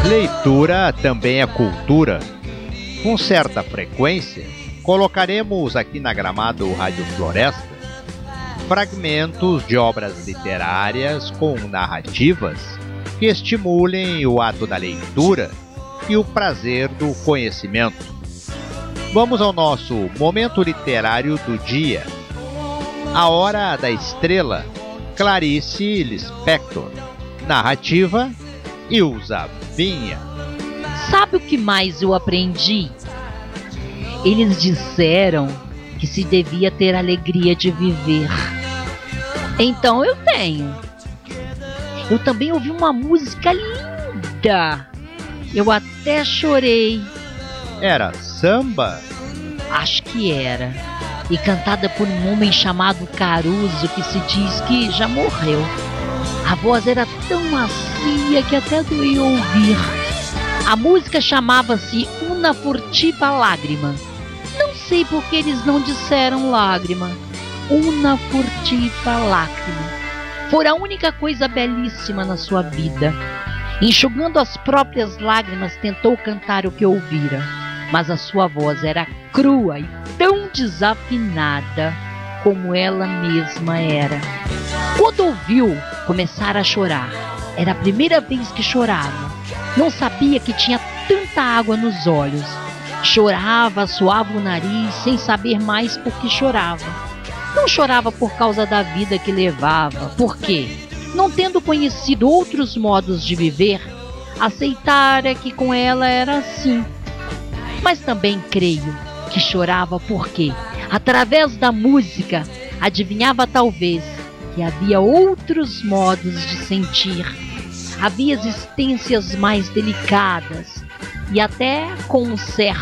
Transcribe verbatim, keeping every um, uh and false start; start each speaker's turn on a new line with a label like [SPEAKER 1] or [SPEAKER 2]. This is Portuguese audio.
[SPEAKER 1] Leitura também é cultura. Com certa frequência, colocaremos aqui na Gramado Rádio Floresta fragmentos de obras literárias com narrativas que estimulem o ato da leitura e o prazer do conhecimento. Vamos ao nosso momento literário do dia. A Hora da Estrela, Clarice Lispector. Narrativa, Ilza Vinha.
[SPEAKER 2] Sabe o que mais eu aprendi? Eles disseram que se devia ter alegria de viver. Então eu tenho. Eu também ouvi uma música linda. Eu até chorei.
[SPEAKER 1] Era samba?
[SPEAKER 2] Acho que era. E cantada por um homem chamado Caruso, que se diz que já morreu. A voz era tão macia que até doía ouvir. A música chamava-se Una Furtiva Lágrima. Não sei por que eles não disseram lágrima. Una Furtiva Lágrima. Fora a única coisa belíssima na sua vida. Enxugando as próprias lágrimas, tentou cantar o que ouvira. Mas a sua voz era crua e tão desafinada como ela mesma era. Quando ouviu, começara a chorar. Era a primeira vez que chorava. Não sabia que tinha tanta água nos olhos. Chorava, suava o nariz, sem saber mais por que chorava. Não chorava por causa da vida que levava. Por quê? Não tendo conhecido outros modos de viver, aceitara que com ela era assim. Mas também creio que chorava porque, através da música, adivinhava talvez que havia outros modos de sentir. Havia existências mais delicadas e até com um certo